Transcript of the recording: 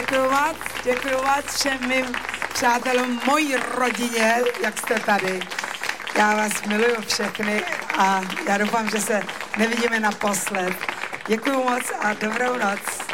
děkuju moc všem mým přátelům, mojí rodině, jak jste tady. Já vás miluju všechny a já doufám, že se nevidíme naposled. Děkuju moc a dobrou noc.